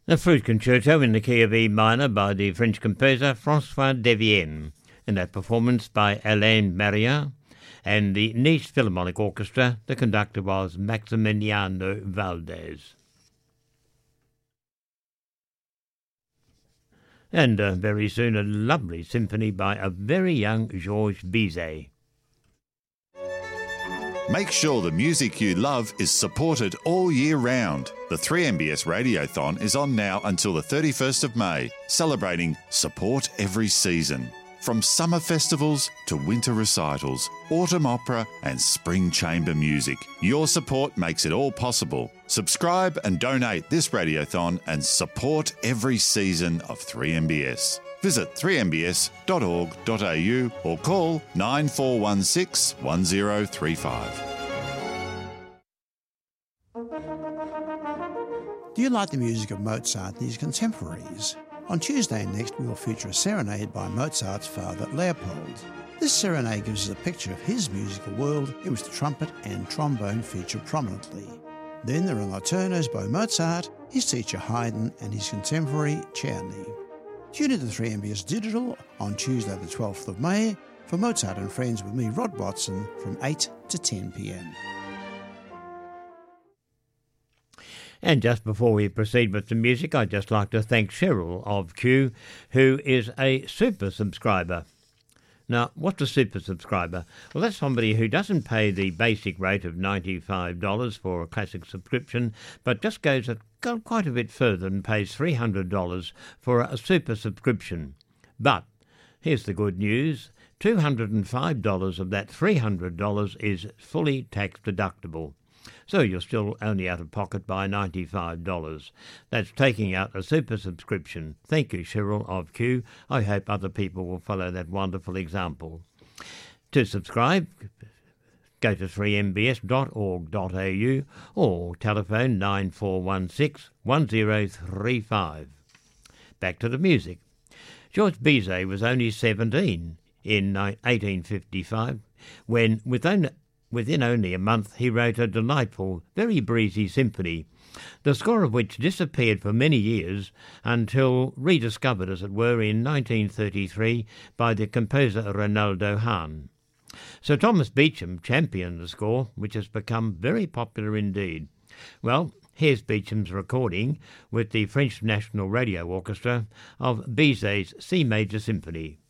The Flute Concerto in the key of E minor by the French composer François Devienne, and that performance by Alain Maria, and the Nice Philharmonic Orchestra. The conductor was Maximiliano Valdez. And very soon a lovely symphony by a very young Georges Bizet. Make sure the music you love is supported all year round. The 3MBS Radiothon is on now until the 31st of May, celebrating Support Every Season. From summer festivals to winter recitals, autumn opera and spring chamber music, your support makes it all possible. Subscribe and donate this Radiothon and support every season of 3MBS. Visit 3mbs.org.au or call 9416 1035. Do you like the music of Mozart and his contemporaries? On Tuesday next, we will feature a serenade by Mozart's father, Leopold. This serenade gives us a picture of his musical world in which the trumpet and trombone feature prominently. Then there are nocturnos by Mozart, his teacher Haydn and his contemporary Czerny. Tune into 3MBS Digital on Tuesday the 12th of May for Mozart and Friends with me, Rod Watson, from 8 to 10 p.m. And just before we proceed with the music, I'd just like to thank Cheryl of Q, who is a super subscriber. Now, what's a super subscriber? Well, that's somebody who doesn't pay the basic rate of $95 for a classic subscription, but just goes quite a bit further and pays $300 for a super subscription. But here's the good news. $205 of that $300 is fully tax deductible. So you're still only out of pocket by $95. That's taking out a super subscription. Thank you, Cheryl of Q. I hope other people will follow that wonderful example. To subscribe, go to 3mbs.org.au or telephone 9416 1035. Back to the music. Georges Bizet was only 17 in 1855 when, within only a month, he wrote a delightful, very breezy symphony, the score of which disappeared for many years until rediscovered, as it were, in 1933 by the composer Ronaldo Hahn. Sir Thomas Beecham championed the score, which has become very popular indeed. Well, here's Beecham's recording with the French National Radio Orchestra of Bizet's C Major Symphony.